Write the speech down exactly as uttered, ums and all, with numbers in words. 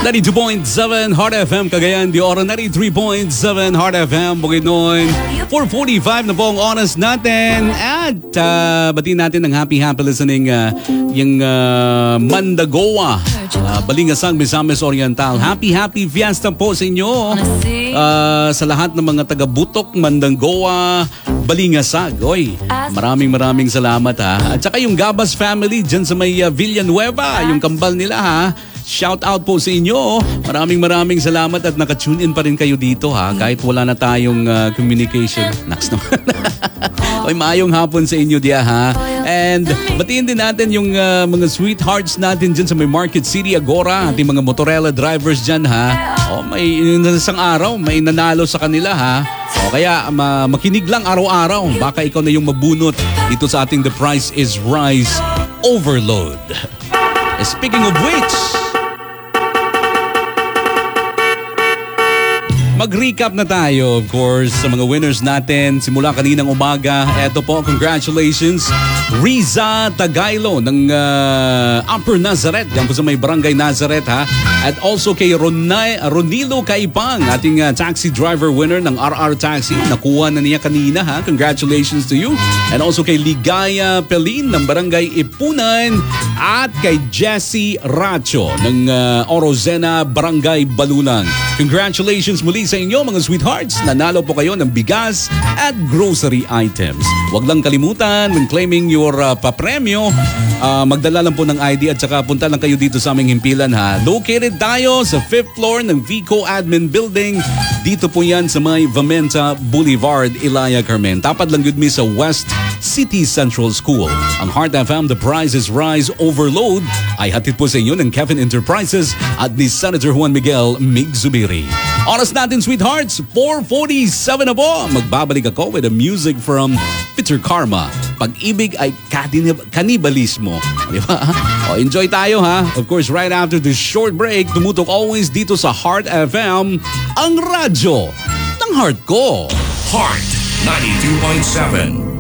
ninety-two point seven Heart F M Cagayan de Oro, ninety-three point seven Heart F M Bukidnon. four forty-five na po ang oras natin at uh, batiin natin ng happy happy listening uh, yung uh, Mandagoa, uh, Balingasang, Misamis Oriental. Happy happy fiesta po sa inyo uh, sa lahat ng mga taga-Butok, Mandagoa, Balingasag. Oy, maraming maraming salamat ha. At saka yung Gabas family dyan sa may uh, Villanueva, yung kambal nila ha. Shout out po sa inyo. Maraming maraming salamat at naka-tune in pa rin kayo dito ha. Kahit wala na tayong uh, communication. Next naman. Oy, maayong hapon sa inyo diya ha. And batiin din natin yung uh, mga sweethearts natin dyan sa may Market City, Agora. Ating mga motorella drivers dyan ha. O, may isang araw, may nanalo sa kanila ha. O kaya ma- makinig lang araw-araw. Baka ikaw na yung mabunot dito sa ating The Price is Rise Overload. Speaking of which, mag-recap na tayo, of course, sa mga winners natin simula kaninang umaga. Eto po, congratulations, Riza Tagailo ng uh, Upper Nazareth. Yan po sa may Barangay Nazareth ha. At also kay Ronay, Ronilo Caipang, ating uh, taxi driver winner ng R R Taxi. Nakuha na niya kanina ha. Congratulations to you. And also kay Ligaya Pelin ng Barangay Ipunan. At kay Jessie Racho ng uh, Orozena, Barangay Balulang. Congratulations muli sa inyo mga sweethearts. Nanalo po kayo ng bigas at grocery items. Huwag lang kalimutan when claiming your uh, papremyo, uh, magdala lang po ng I D at saka punta lang kayo dito sa aming himpilan ha. Located tayo sa fifth floor ng Vico Admin Building. Dito po yan sa may Vamenta Boulevard, Ilaya, Carmen. Tapat lang yun mi sa West City Central School. Ang Heart F M The Price is Rise Overload ay hatid po sa inyo ng Kevin Enterprises at ni Senator Juan Miguel Mig Zubiri. Oras natin, sweethearts, four forty-seven na po. Magbabalik ako with the music from Peter Karma. Pag-ibig ay kanib- kanibalismo. Di ba? O, enjoy tayo ha. Of course, right after this short break, tumutok always dito sa Heart F M, ang radyo ng heart ko. Heart ninety-two point seven.